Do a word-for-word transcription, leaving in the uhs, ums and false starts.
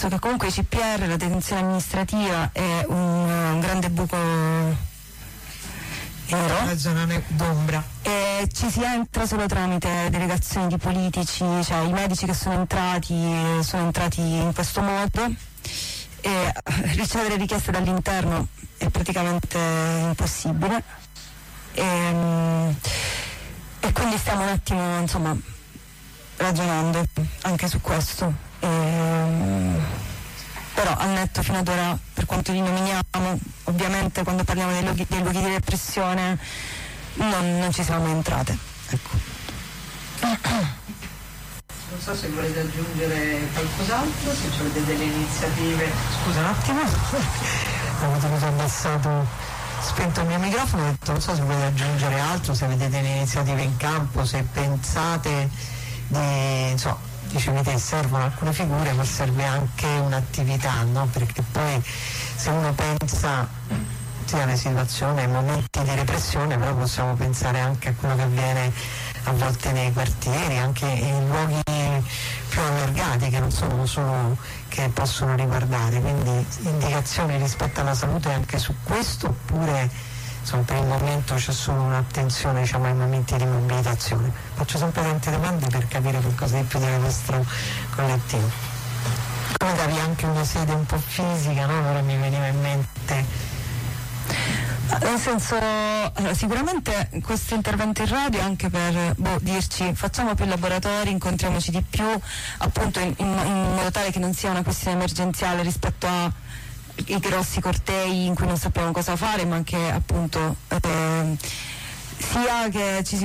che comunque i C P R, la detenzione amministrativa, è un, un grande buco nero, una zona d'ombra, e ci si entra solo tramite delegazioni di politici, cioè i medici che sono entrati sono entrati in questo modo, e ricevere richieste dall'interno è praticamente impossibile, e, e quindi stiamo un attimo, insomma, ragionando anche su questo. E, però al netto fino ad ora, per quanto li nominiamo, ovviamente quando parliamo dei luoghi, dei luoghi di repressione non, non ci siamo mai entrate, ecco. Non so se volete aggiungere qualcos'altro, se avete delle iniziative. Scusa un attimo, avevo tenuto abbassato, spento il mio microfono, ho detto non so se volete aggiungere altro, se avete delle iniziative in campo, se pensate di, insomma, dicevi te, servono alcune figure, ma serve anche un'attività, no? Perché poi se uno pensa sia alle situazioni, ai momenti di repressione, però possiamo pensare anche a quello che avviene a volte nei quartieri, anche in luoghi più allargati che non sono solo che possono riguardare, quindi indicazioni rispetto alla salute anche su questo, oppure insomma, per il momento c'è solo un'attenzione, diciamo, ai momenti di mobilitazione. Faccio sempre tante domande per capire qualcosa di più del nostro collettivo. Come davi anche una sede un po' fisica, no? Ora mi veniva in mente. Nel senso, allora, sicuramente questo intervento in radio è anche per boh, dirci facciamo più laboratori, incontriamoci di più, appunto in, in, in modo tale che non sia una questione emergenziale rispetto a i grossi cortei in cui non sappiamo cosa fare, ma anche appunto eh, sia che ci si